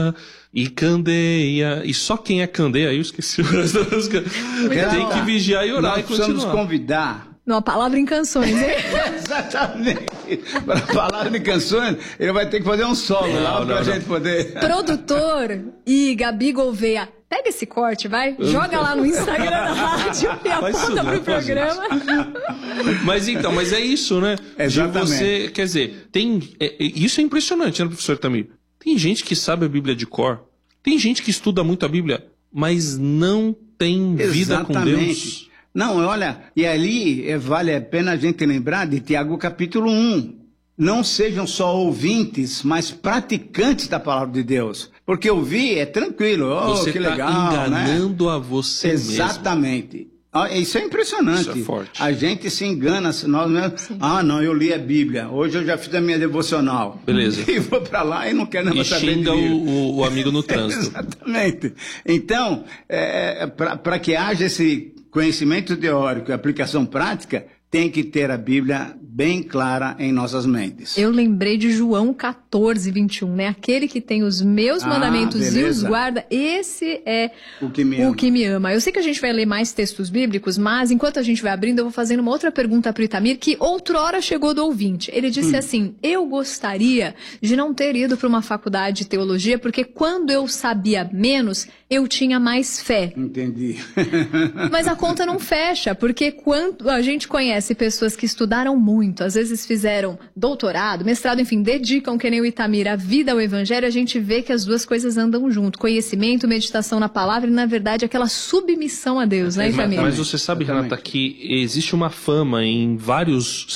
e candeia. E só quem é candeia, aí eu esqueci o resto da música. Tem que vigiar e orar Nós e precisamos continuar. convidar. Uma palavra em canções, hein? Exatamente. Para falar de canções, ele vai ter que fazer um solo lá para a gente poder. Produtor e Gabi Gouveia, pega esse corte, vai, joga lá no Instagram da rádio e aponta pro programa. Mas então, mas é isso, né? Exatamente. De você, quer dizer, isso é impressionante, né, professor Tamir? Tem gente que sabe a Bíblia de cor, tem gente que estuda muito a Bíblia, mas não tem vida com Deus. Não, olha, e ali vale a pena a gente lembrar de Tiago capítulo 1. Não sejam só ouvintes, mas praticantes da palavra de Deus. Porque ouvir é tranquilo, Você que está legal, enganando né? a você mesmo. Exatamente. Isso é impressionante. Isso é forte. A gente se engana. Nós mesmos, não, eu li a Bíblia. Hoje eu já fiz a minha devocional. Beleza. E vou para lá e não quero nem saber de xinga Bíblia. o amigo no trânsito. Exatamente. Então, para que haja esse conhecimento teórico e aplicação prática, tem que ter a Bíblia bem clara em nossas mentes. Eu lembrei de João 14, 21, né? Aquele que tem os meus mandamentos e os guarda, esse é o que me ama. Eu sei que a gente vai ler mais textos bíblicos, mas enquanto a gente vai abrindo, eu vou fazendo uma outra pergunta para o Itamir, que outrora chegou do ouvinte. Ele disse assim, eu gostaria de não ter ido para uma faculdade de teologia, porque quando eu sabia menos, eu tinha mais fé. Entendi. Mas a conta não fecha, porque quando a gente conhece pessoas que estudaram muito, às vezes fizeram doutorado, mestrado, enfim, dedicam, que nem o Itamir, a vida ao evangelho, a gente vê que as duas coisas andam junto. Conhecimento, meditação na palavra e, na verdade, aquela submissão a Deus, né, Itamir? Mas você sabe, Renata, que existe uma fama em vários